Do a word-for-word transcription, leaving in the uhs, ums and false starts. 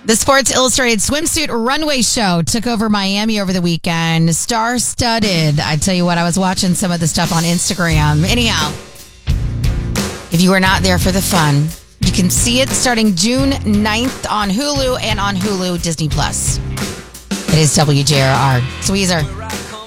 The Sports Illustrated swimsuit runway show took over Miami over the weekend. Star-studded. I tell you what, I was watching some of the stuff on Instagram. Anyhow, if you were not there for the fun, you can see it starting June ninth on Hulu and on Hulu Disney Plus. It is W J R R. It's Weezer.